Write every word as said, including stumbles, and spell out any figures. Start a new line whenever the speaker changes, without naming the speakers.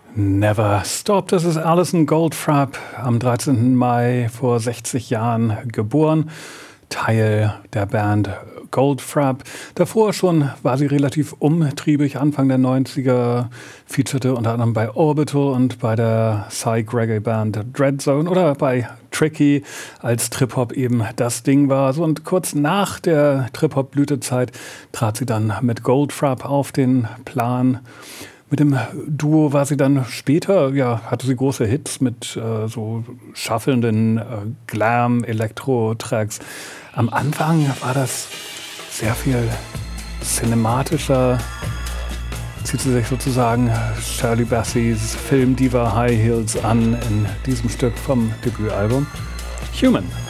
Never Stop, das ist Alison Goldfrapp, am dreizehnten Mai vor sechzig Jahren geboren, Teil der Band Goldfrapp. Davor schon war sie relativ umtriebig, Anfang der neunziger, featurete unter anderem bei Orbital und bei der Psych-Reggae-Band Dreadzone oder bei Tricky, als Trip-Hop eben das Ding war. So, und kurz nach der Trip-Hop-Blütezeit trat sie dann mit Goldfrapp auf den Plan. Mit dem Duo war sie dann später, ja, hatte sie große Hits mit äh, so schaffelnden äh, Glam-Elektro-Tracks. Am Anfang war das sehr viel cinematischer. Zieht sie sich sozusagen Shirley Bassey's Filmdiva High Heels an in diesem Stück vom Debütalbum Human.